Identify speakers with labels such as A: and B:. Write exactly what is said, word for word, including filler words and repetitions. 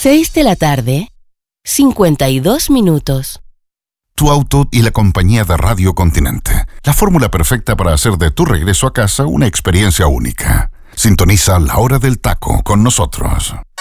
A: Seis de la tarde, cincuenta y dos minutos.
B: Tu auto y la compañía de Radio Continente. La fórmula perfecta para hacer de tu regreso a casa una experiencia única. Sintoniza La Hora del Taco con nosotros.